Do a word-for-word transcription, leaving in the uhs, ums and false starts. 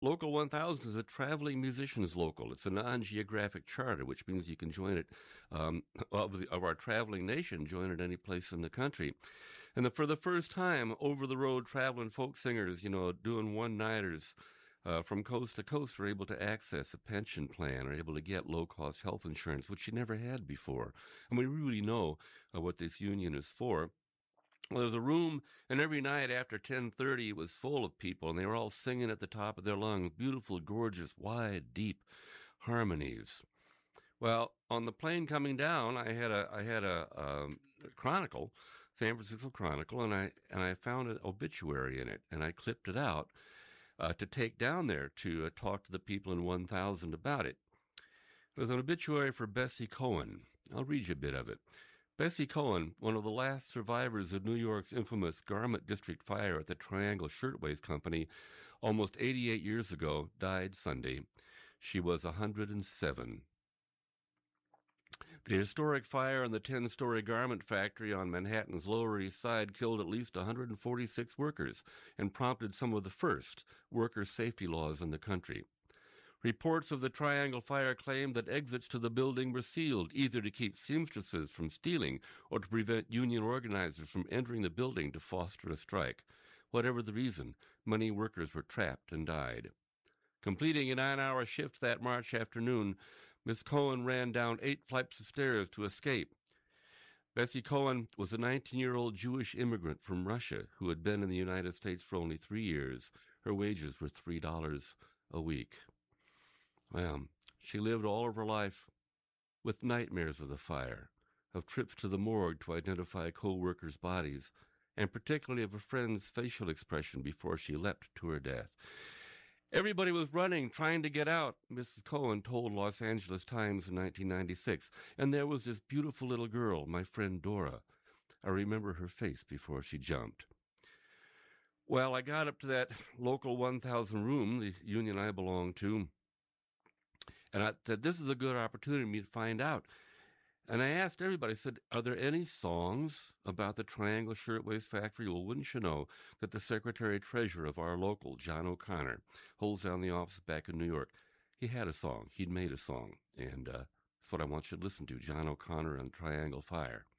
Local one thousand is a traveling musicians local. It's a non-geographic charter, which means you can join it, um, of, the, of our traveling nation, join it any place in the country. And the, for the first time, over-the-road traveling folk singers, you know, doing one-nighters uh, from coast to coast are able to access a pension plan, are able to get low-cost health insurance, which you never had before. And we really know uh, what this union is for. Well, there was a room, and every night after ten thirty, it was full of people, and they were all singing at the top of their lungs, beautiful, gorgeous, wide, deep harmonies. Well, on the plane coming down, I had a I had a, um, a Chronicle, San Francisco Chronicle, and I and I found an obituary in it, and I clipped it out uh, to take down there to uh, talk to the people in one thousand about it. It was an obituary for Bessie Cohen. I'll read you a bit of it. Bessie Cohen, one of the last survivors of New York's infamous Garment District fire at the Triangle Shirtwaist Company almost eighty-eight years ago, died Sunday. She was one hundred seven. The historic fire in the ten-story garment factory on Manhattan's Lower East Side killed at least one hundred forty-six workers and prompted some of the first worker safety laws in the country. Reports of the Triangle Fire claimed that exits to the building were sealed, either to keep seamstresses from stealing or to prevent union organizers from entering the building to foster a strike. Whatever the reason, many workers were trapped and died. Completing a nine-hour shift that March afternoon, Miss Cohen ran down eight flights of stairs to escape. Bessie Cohen was a nineteen-year-old Jewish immigrant from Russia who had been in the United States for only three years. Her wages were three dollars a week. Well, she lived all of her life with nightmares of the fire, of trips to the morgue to identify co-workers' bodies, and particularly of a friend's facial expression before she leapt to her death. Everybody was running, trying to get out, Missus Cohen told Los Angeles Times in nineteen ninety-six, and there was this beautiful little girl, my friend Dora. I remember her face before she jumped. Well, I got up to that local one thousand room, the union I belonged to, and I said, this is a good opportunity for me to find out. And I asked everybody, I said, are there any songs about the Triangle Shirtwaist Factory? Well, wouldn't you know that the Secretary-Treasurer of our local, John O'Connor, holds down the office back in New York. He had a song. He'd made a song. And uh, that's what I want you to listen to, John O'Connor and Triangle Fire.